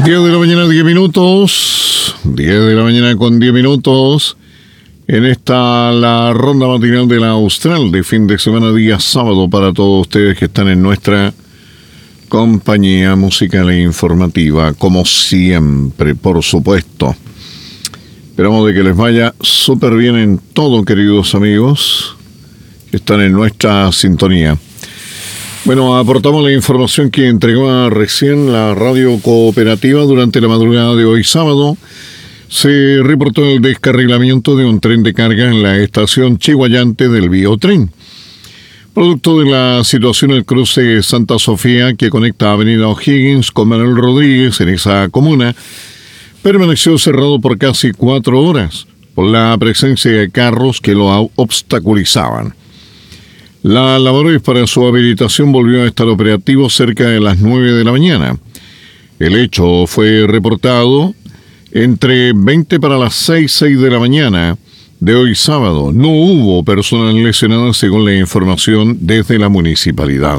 10 de la mañana, 10 minutos. 10 de la mañana con 10 minutos. En esta, la ronda matinal de la Austral de fin de semana, día sábado, para todos ustedes que están en nuestra compañía musical e informativa, como siempre, por supuesto. Esperamos de que les vaya súper bien en todo, queridos amigos que están en nuestra sintonía. Bueno, aportamos la información que entregó recién la radio cooperativa durante la madrugada de hoy sábado. Se reportó el descarrilamiento de un tren de carga en la estación Chiguayante del Biotren. Producto de la situación, el cruce Santa Sofía, que conecta Avenida O'Higgins con Manuel Rodríguez en esa comuna, permaneció cerrado por casi 4 horas por la presencia de carros que lo obstaculizaban. La labores para su habilitación volvió a estar operativo cerca de las 9 de la mañana. El hecho fue reportado entre 20 para las 6 de la mañana de hoy sábado. No hubo personas lesionadas según la información desde la municipalidad.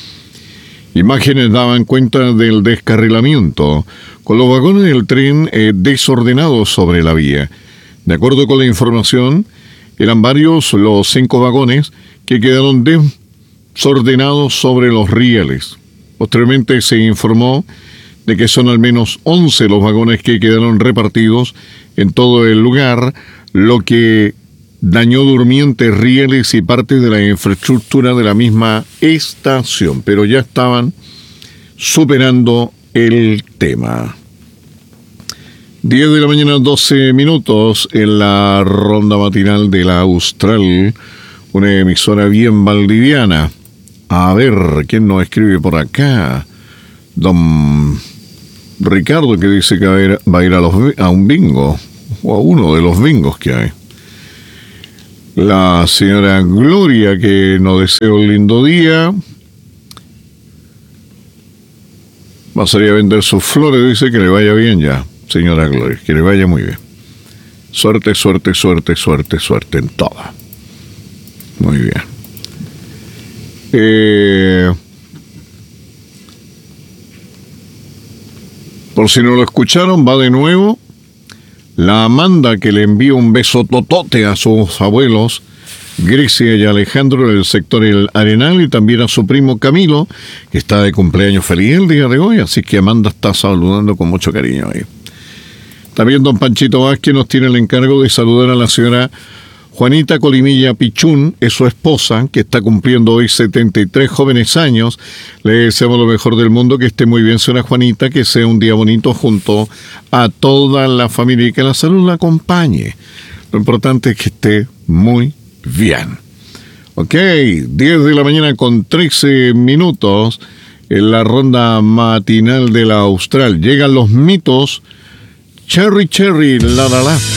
Imágenes daban cuenta del descarrilamiento, con los vagones del tren desordenados sobre la vía. De acuerdo con la información, eran varios los 5 vagones que quedaron desordenados sobre los rieles. Posteriormente se informó de que son al menos 11 los vagones que quedaron repartidos en todo el lugar, lo que dañó durmientes, rieles y parte de la infraestructura de la misma estación, pero ya estaban superando el tema. 10 de la mañana, 12 minutos en la ronda matinal de la Austral, una emisora bien valdiviana. A ver, ¿quién nos escribe por acá? Don Ricardo, que dice que va a ir a un bingo, o a uno de los bingos que hay. La señora Gloria, que nos desea un lindo día. Va a salir a vender sus flores, dice que le vaya bien ya, señora Gloria, que le vaya muy bien. Suerte, suerte, suerte, suerte, suerte en todo. Muy bien. Por si no lo escucharon, va de nuevo la Amanda, que le envía un beso totote a sus abuelos Grecia y Alejandro del sector El Arenal, y también a su primo Camilo, que está de cumpleaños feliz el día de hoy, así que Amanda está saludando con mucho cariño ahí. También don Panchito Vázquez nos tiene el encargo de saludar a la señora Juanita Colimilla Pichún, es su esposa, que está cumpliendo hoy 73 jóvenes años. Le deseamos lo mejor del mundo, que esté muy bien, señora Juanita, que sea un día bonito junto a toda la familia y que la salud la acompañe. Lo importante es que esté muy bien. Ok, 10 de la mañana con 13 minutos en la ronda matinal de la Austral. Llegan los mitos. Cherry, cherry, la, la, la.